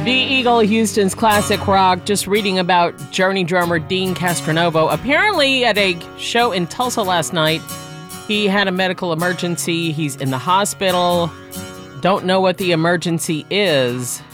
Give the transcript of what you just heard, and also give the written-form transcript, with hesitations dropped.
The Eagle, Houston's classic rock. Just reading about Journey drummer Dean Castronovo. Apparently at a show in Tulsa last night, he had a medical emergency. He's in the hospital. Don't know what the emergency is.